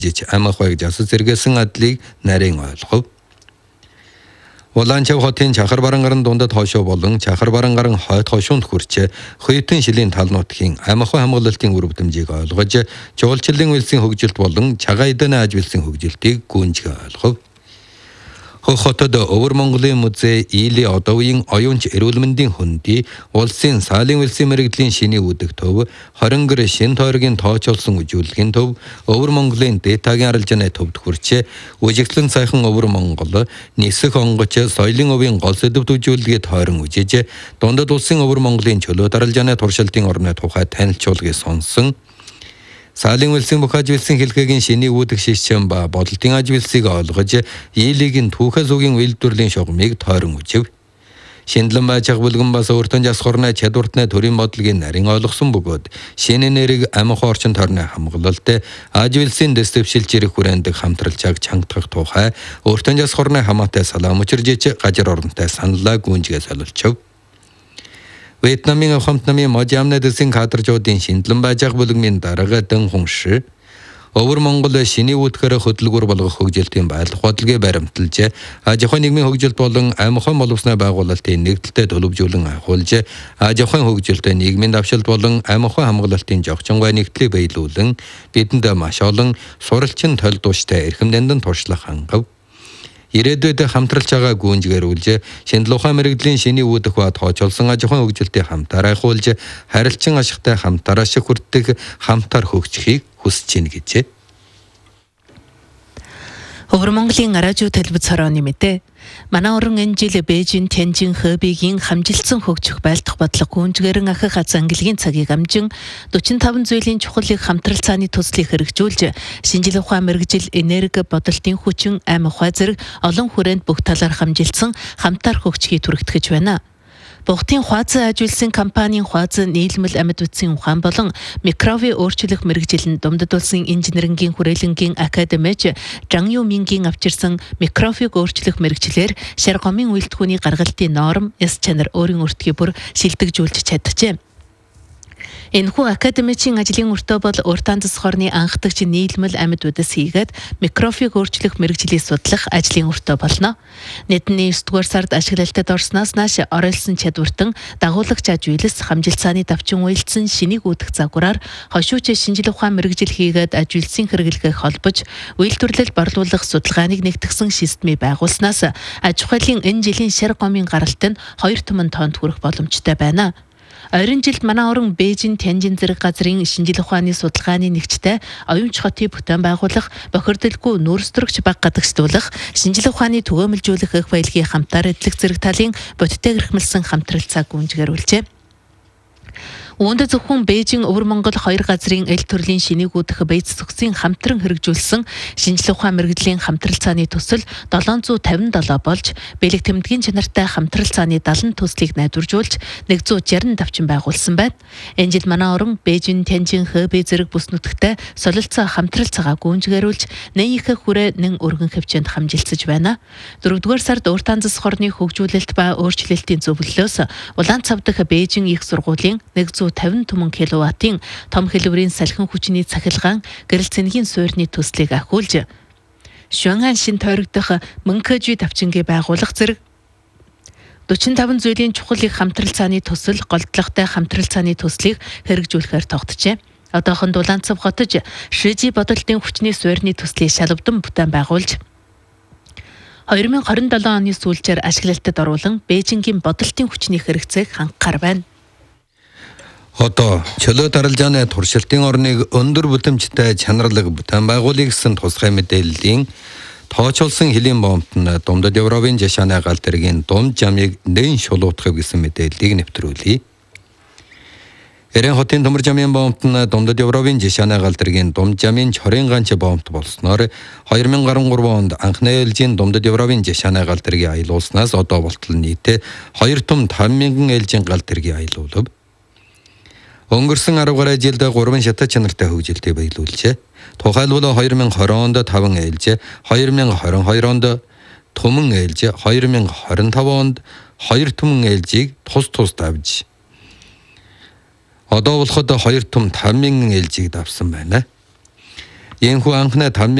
жиж амхайг жасас зэрэгэсэн адлыг нарийн ойлгов. Улаанчав хотын Чахар барангарын дундад хойшоо болон Чахар барангарын хойд хойшоонд хүрч хоёртын шилийн тал нутгийн амхай хамгаалалтын үр бүдэмжийг ойлгож, жуулчлалын үйлсийн хөгжилт болон цагаан эдэний аж үйлсийн хөгжилтийг гүнзгий ойлгов. Хотод Өвөр Монголын музей Ийли одовын оюунч эрүүл мэндийн хөндий улсын саалын үйлсийн мэрэгжлийн шиний үүдэг төв 20 гэр шин тойргийн тоочолсон үжүүлгийн төв Өвөр Монголын дээтагийн арилжааны төвд хүрч үжиглэн сайхан Өвөр Монгол нисэх онгоч соёлын өвийн гол сэдвт үжүүлгээ тойрон үжиж дундад улсын Өвөр Монголын чөлөө даралжааны туршилтын орны тухай танилцуулгыг сонсон. Саалын үйлсийн бүх аж үйлсийн хэлхээгийн шиний үүдэг шишчэн ба бодолтын аж үйлсийг ойлгож, Ийлийн түүхээс үгийн үйлдвэрлэлийн шугамыг тойрон үжив. Шиндлэн байж бүлгэн бас өөртөө jasхорны чадвартны төрийн бодлогын нарийн ойлгосон бөгөөд шинэ нэрийг амхай орчин тойрны хамгаалалт, аж үйлсийн дэвшилж ирэх хүрээнд хамтралчааг чангадах тухай өөртөө jasхорны хамаатай салаа мөчөржиж гажир оронтой саналаа гүнзгий солилчив. Вьетнамын хамт намын модямны дэсийн кадржуудын шиндлэн байж бүлгмийн дарга Дэн Хунши Өвөр Монгол шиний үүтгэрэ хөдөлгүүр болгох хөгжилтийн байлах бодлогыг баримталж, аж ахуйн нийгмийн хөгжилт болон амхай боловсны байгуулалтын нэгдэлтэд төлөвлөжүүлэн ахиулж, аж ахуйн хөгжилтөд нийгмийн давшилт болон амхай хамгаалалтын жогчонгой нэгдлийг биелүүлэн бидэнд маш олон суралцчин толдууштай эрхэм нандин туршлах хангав. Ирээдүйд хамтралж байгаа гүнзгийрүүлж, шинжлэх ухаан мэрэгжлийн шиний үүдэг ба тоочолсон аж ахуйн хөгжилтийг хамтараа ахиулж, харилцан ашигтай хамтараа шиг хүртэх хамтар хөгжихийг хүсэж байна гэжээ. Өвөр Монголын радио телевиз хорооны мэдээ. Манай орон энэ жил Бээжин, Тянжин, Хэбигийн хамжилсан хөгжих байлдах бодлого гүнзгээрэн ахих аз ангилгийн цагийг амжин 45 зүйлийн чухлыг хамтрал цааны төслийг хэрэгжүүлж, шинжлэх ухаан мэрэгжил, энерги, бодолтын хүчин, ам ухаан зэрэг олон хүрээнд бүх талаар хамжилсан хамтар хөгжихийг түрэгтгэж байна. Бухтын Хуазан аж үйлсийн компанийн Хуазан нийлмэл амьд үтсийн ухаан болон микрови өөрчлөх мэрэгжил нь дундад улсын инженерингийн хүрээлэнгийн академич Жан Юмингийн авчирсан микрофиг өөрчлөх мэрэгчлэр шар гомын үйлдэлхүүний гаргалтын норм, яс чанар өөрийн өртгий бүр шилдэгжүүлж чаджээ. Энэхүү академичийн ажлын өртөө бол уртаан засхорны анхдагч нийлмэл амьд үдэс хийгээд микрофиг өөрчлөх мэрэгжлийг судлах ажлын өртөө болно. Нийтний 9-р сард ашиглалтад орсноос нааш оройлсон чадвартан дагуулагч аж үйлс хамжилцааны давчин уялдсан шинийг үүдэх загвараар хошууч шинжлэх ухаан мэрэгжил хийгээд аж үйлсийн хэрэглэгээ холбож үйлдвэрлэл борлуулах судалгааныг нэгтгэсэн системийг байгуулснаас аж ахуйлын энэ жилийн шар гомын гаралт нь 2 тонн хүрэх боломжтой байна. Ойрын жилд манай орон Бээжин, Тянжин зэрэг газрын шинжлэх ухааны судалгааны нэгжтэй оюунч хотыг бүтээн байгуулах, бохирдолгүй нүүрстрэгч баг гадагшлуулах, шинжлэх ухааны түгээмэлжүүлэх их баялагын хамтаар эдлэх зэрэг талын бодиттой гэрхмэлсэн хамтралцааг гүнзгийрүүлжээ. Үүнд зөвхөн Бээжин, Өвөр Монгол хоёр газрын эл төрлийн шинийг үүдэх Бээц зүгсийн хамтран хэрэгжүүлсэн шинжлэх ухаан мэрэгжлийн хамтрал цааны төсөл 757 болж, бэлэг тэмдгийн чанартай хамтрал цааны 70 төслийг найдваржуулж 160 давчин байгуулсан байна. Энэ жил манай орон Бээжин, Тянжин, Хэби зэрэг бүс нутагтай солилцоо хамтрал цагаа гүнзгийрүүлж, нэн их хүрээ нэн өргөн хөвчөнд хамжилцаж байна. 4-р сард уртаан засхорны хөгжүүлэлт ба өөрчлөлтийн зөвлөлөөс улаан цав дахь Бээжин их сургуулийн 150 түмэн киловаттын том хэлбэрийн салхин хүчний цахилгаан гэрэл цэнгийн суурьны төслийг ахиулж, Шунган шин тойрогдох Мөнхөжи давчингийн байгуулах зэрэг 45 зүйлийн чухлыг хамтрал цааны төсөл, голдлоготой хамтрал цааны төслийг хэрэгжүүлэхээр тогтжээ. Одоохонд Улаанцав хотож Шижи бодолтын хүчний суурьны төслийг шалвдан бүтээн байгуулж, 2027 оны сүүлчээр ашиглалтад оруулан Бээжингийн бодолтын хүчний хэрэгцээг хангахаар байна. Одоо чөлөө даралжааны туршилтын орныг өндөр бүтэмжтэй чанарлаг бүтээн байгуулъя гэсэн тусгай мэдээллийн тоочолсон хөлийн бомбт нь Дундад Европын жашааны галт тэргийн дунд жамыг нэн шулуутгах гэсэн мэдээллийг нэвтрүүлье. Эрен хотын төмөр жамын бомбт нь Дундад Европын жашааны галт тэргийн дунд жамын чорын ганч бомбт болсноор 2013 онд анхны ээлжийн Дундад Европын жашааны галт тэргийн аялуулснаас одоо болтол нийтээ 2 том 5,000 ээлжийн галт тэргийн аялуулв. Өнгөрсөн 10 гаруй жилд 3 шатаа чанартай хөгжилтэй биелүүлжээ. Тухайлбал 2020 онд 5 ээлж, 2022 онд түмэн ээлж, 2025 онд 2 түмэн ээлжийг тус давж, одоо болоход 2 том 5,000 ээлжийг давсан байна. Энэхүү анхны